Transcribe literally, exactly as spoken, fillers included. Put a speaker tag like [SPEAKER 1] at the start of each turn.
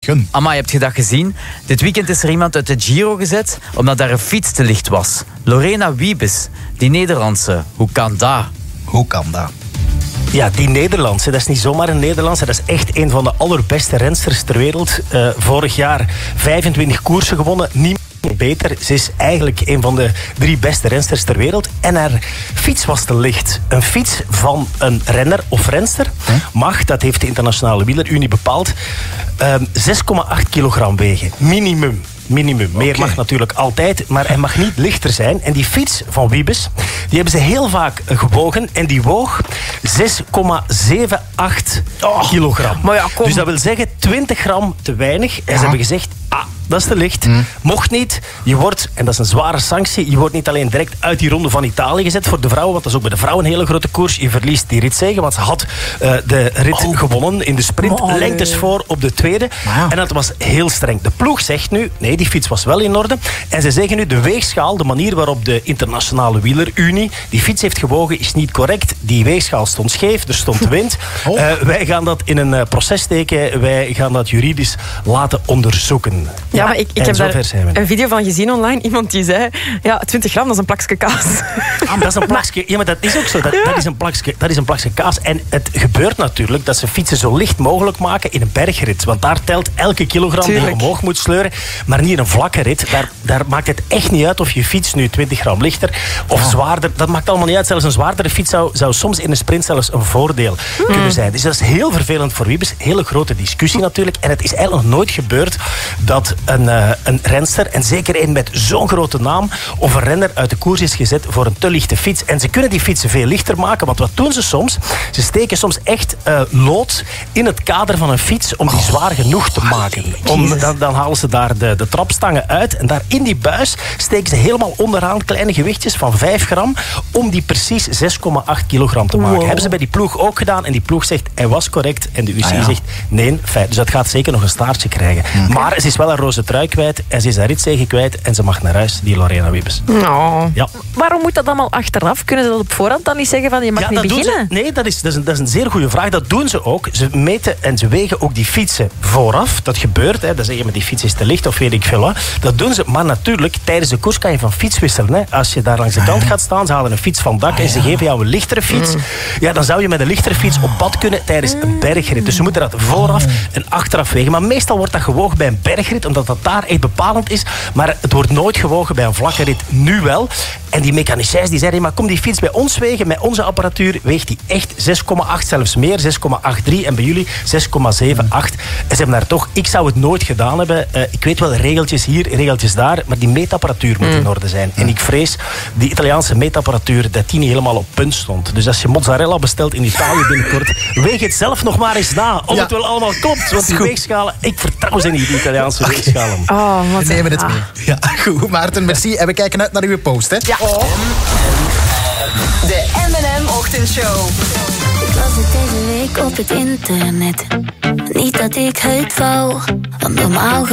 [SPEAKER 1] lachen.
[SPEAKER 2] Amai, heb je dat gezien? Dit weekend is er iemand uit de Giro gezet omdat daar een fiets te licht was. Lorena Wiebes, die Nederlandse. Hoe kan dat?
[SPEAKER 1] Hoe kan dat?
[SPEAKER 3] Ja, die Nederlandse, dat is niet zomaar een Nederlandse. Dat is echt een van de allerbeste rensters ter wereld. Uh, vorig jaar vijfentwintig koersen gewonnen. Niemand beter. Ze is eigenlijk een van de drie beste rensters ter wereld. En haar fiets was te licht. Een fiets van een renner of renster mag, dat heeft de Internationale Wielerunie bepaald, uh, zes komma acht kilogram wegen. Minimum. Minimum. Meer okay. mag natuurlijk altijd, maar hij mag niet lichter zijn. En die fiets van Wiebes, die hebben ze heel vaak gewogen. En die woog zes komma zevenentachtig oh. kilogram.
[SPEAKER 2] Maar ja, kom.
[SPEAKER 3] Dus dat wil zeggen twintig gram te weinig. En ja. ze hebben gezegd, ah, dat is te licht. Mm. Mocht niet. Je wordt, en dat is een zware sanctie, je wordt niet alleen direct uit die ronde van Italië gezet voor de vrouwen, want dat is ook bij de vrouwen een hele grote koers. Je verliest die ritzege, want ze had uh, de rit oh. gewonnen in de sprint. Oh. Lengtes voor op de tweede. Ja. En dat was heel streng. De ploeg zegt nu, nee, die fiets was wel in orde. En ze zeggen nu, de weegschaal, de manier waarop de Internationale Wielerunie die fiets heeft gewogen, is niet correct. Die weegschaal stond scheef, er stond wind. Oh. Uh, wij gaan dat in een uh, proces steken. Wij gaan dat juridisch laten onderzoeken.
[SPEAKER 4] Ja, maar ik, ik heb daar een video van gezien online. Iemand die zei, ja, twintig gram, dat is een plakje kaas.
[SPEAKER 3] Ah, dat is een plakje, ja, maar dat is ook zo. Dat, ja. dat, is een plakje, dat is een plakje kaas. En het gebeurt natuurlijk dat ze fietsen zo licht mogelijk maken in een bergrit. Want daar telt elke kilogram Tuurlijk. die je omhoog moet sleuren. Maar niet in een vlakke rit. Daar, daar maakt het echt niet uit of je fiets nu twintig gram lichter of ja. zwaarder. Dat maakt allemaal niet uit. Zelfs een zwaardere fiets zou, zou soms in een sprint zelfs een voordeel mm. kunnen zijn. Dus dat is heel vervelend voor Wiebes. Hele grote discussie natuurlijk. En het is eigenlijk nog nooit gebeurd dat een, uh, een renster, en zeker een met zo'n grote naam, of een renner uit de koers is gezet voor een te lichte fiets. En ze kunnen die fietsen veel lichter maken, want wat doen ze soms? Ze steken soms echt uh, lood in het kader van een fiets om die zwaar genoeg te maken. Om, dan, dan halen ze daar de, de trapstangen uit en daar in die buis steken ze helemaal onderaan kleine gewichtjes van vijf gram om die precies zes komma acht kilogram te maken. Wow. Hebben ze bij die ploeg ook gedaan en die ploeg zegt hij was correct en de U C I ah, ja. zegt nee, feit. Dus dat gaat zeker nog een staartje krijgen. Okay. Maar ze is wel een roze trui kwijt en ze is haar ritzege kwijt en ze mag naar huis, die Lorena Wiebes.
[SPEAKER 4] Oh.
[SPEAKER 3] Ja.
[SPEAKER 4] Waarom moet dat allemaal achteraf? Kunnen ze dat op voorhand dan niet zeggen van je mag ja, niet beginnen?
[SPEAKER 3] Ze, nee, dat is, dat, is een, dat is een zeer goede vraag. Dat doen ze ook. Ze meten en ze wegen ook die fietsen vooraf. Dat gebeurt. Hè. Dan zeg je maar die fiets is te licht of weet ik veel wat. Dat doen ze. Maar natuurlijk, tijdens de koers kan je van fiets wisselen. Hè. Als je daar langs de kant gaat staan, ze halen een fiets van dak en ze geven jou een lichtere fiets. Mm. Ja, dan zou je met een lichtere fiets op pad kunnen tijdens een bergrit. Dus ze moeten dat vooraf en achteraf wegen. Maar meestal wordt dat gewogen bij een bergrit, omdat dat daar echt bepalend is. Maar het wordt nooit gewogen bij een vlakke rit. Nu wel. En die mechaniciëns die zeiden, maar kom die fiets bij ons wegen, met onze apparatuur weegt die echt zes komma acht, zelfs meer, zes komma achtendertig en bij jullie zes komma zevenentachtig. En ze hebben daar toch, ik zou het nooit gedaan hebben. Uh, ik weet wel, regeltjes hier, regeltjes daar, maar die meetapparatuur moet in orde zijn. En ik vrees, die Italiaanse meetapparatuur, dat die niet helemaal op punt stond. Dus als je mozzarella bestelt in Italië binnenkort, weeg het zelf nog maar eens na, of ja. het wel allemaal klopt. Want die weegschalen, ik vertrouw ze niet, die Italiaanse okay. weegschalen.
[SPEAKER 4] Oh, wat
[SPEAKER 1] we nemen het mee. Ja, goed, Maarten, merci. En we kijken uit naar uw post, hè?
[SPEAKER 4] Ja. Oh.
[SPEAKER 5] De M en M-ochtendshow.
[SPEAKER 6] Ik las het deze week op het internet. Niet dat ik het wou, want normaal